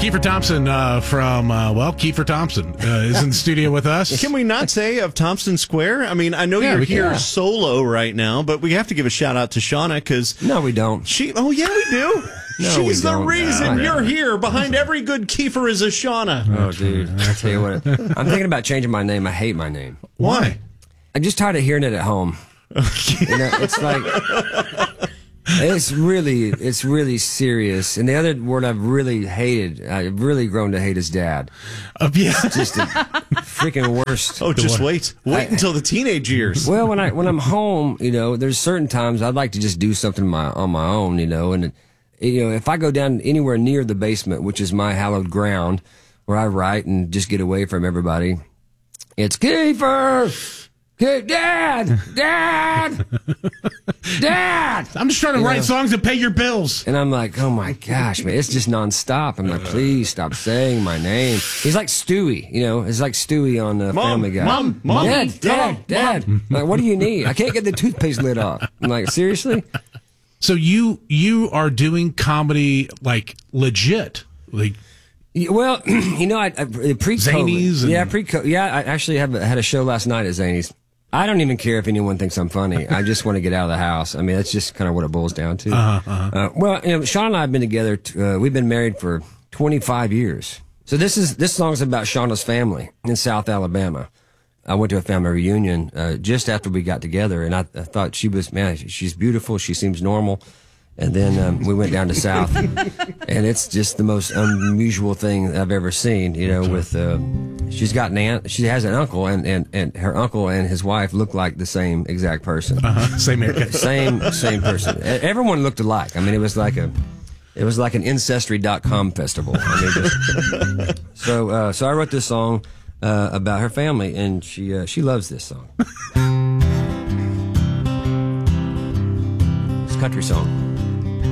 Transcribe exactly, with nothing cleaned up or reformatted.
Kiefer Thompson uh, from, uh, well, Kiefer Thompson uh, is in the studio with us. Can we not say of Thompson Square? I mean, I know Yeah, you're we can. here Yeah. solo right now, but we have to give a shout out to Shauna because No, we don't. she. Oh yeah, we do. No, She's we the don't. reason No. you're here. Behind every good Kiefer is a Shauna. Oh, dude. I tell you what. I'm thinking about changing my name. I hate my name. Why? I'm just tired of hearing it at home. You know, it's like it's really, it's really serious. And the other word I've really hated, I've really grown to hate is dad. Uh, yeah. Just the freaking worst. Oh, just wait, wait I- until the teenage years. Well, when I when I'm home, you know, there's certain times I'd like to just do something my, on my own, you know, and you know, if I go down anywhere near the basement, which is my hallowed ground, where I write and just get away from everybody, it's Kiefer. Hey, Dad! Dad! Dad! I'm just trying to You write know? songs and pay your bills. And I'm like, oh my gosh, man, it's just nonstop. I'm like, please stop saying my name. He's like Stewie, you know, it's like Stewie on uh, Mom, Family Guy. Mom, Mom, Dad, Dad, Mom, Dad. I'm like, what do you need? I can't get the toothpaste lid off. I'm like, seriously? So you you are doing comedy like legit, like Yeah, well, you know, I, I pre-COVID. Zanies and- Yeah, pre-COVID. Yeah, I actually have, had a show last night at Zanies. I don't even care if anyone thinks I'm funny. I just want to get out of the house. I mean, that's just kind of what it boils down to. Uh-huh, uh-huh. Uh, well, you know, Sean and I have been together. T- uh, we've been married for twenty-five years. So this is this song's about Shauna's family in South Alabama. I went to a family reunion uh, just after we got together, and I, I thought she was, man, she's beautiful. She seems normal. And then um, we went down to South, and it's just the most unusual thing I've ever seen. You know, with uh, she's got an aunt, she has an uncle, and, and, and her uncle and his wife look like the same exact person. uh-huh, same haircut. Same same person. E- Everyone looked alike. I mean, it was like a it was like an ancestry dot com festival. I mean, just, so uh, so I wrote this song uh, about her family, and she uh, she loves this song. It's a country song.